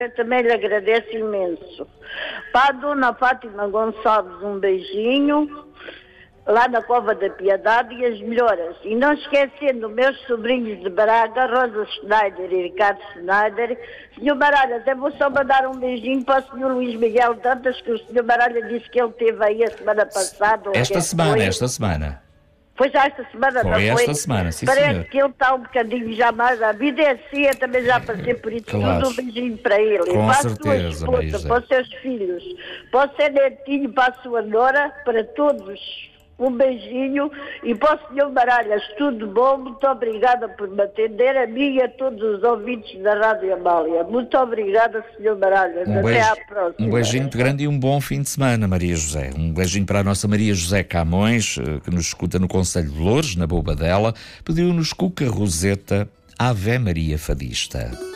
Eu também lhe agradeço imenso. Para a dona Fátima Gonçalves, um beijinho, lá na Cova da Piedade, e as melhoras. E não esquecendo meus sobrinhos de Braga, Rosa Schneider e Ricardo Schneider. Senhor Baralhas, eu vou só mandar um beijinho para o senhor Luís Miguel Dantas, que o senhor Baralhas disse que ele teve aí a semana passada. Esta semana. Foi já esta semana, não foi? Foi esta semana, sim, Parece senhor. que ele está um bocadinho já mais. A vida é assim, eu também já passei por isso. Claro. Tudo um beijinho para ele. Com para certeza, a sua Maria esposa, José. para os seus filhos, para o seu netinho, para a sua nora, para todos. Um beijinho. E para o senhor Baralhas, tudo bom. Muito obrigada por me atender, a mim e a todos os ouvintes da Rádio Amália. Muito obrigada, senhor Baralhas. Até à próxima. Um beijinho muito grande e um bom fim de semana, Maria José. Um beijinho para a nossa Maria José Camões, que nos escuta no Concelho de Loures, na Bobadela. Pediu-nos Cuca Roseta, Ave Maria Fadista.